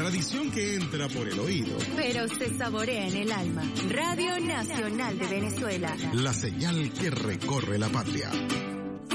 tradición que entra por el oído, pero se saborea en el alma. Radio Nacional de Venezuela. la señal que recorre la patria.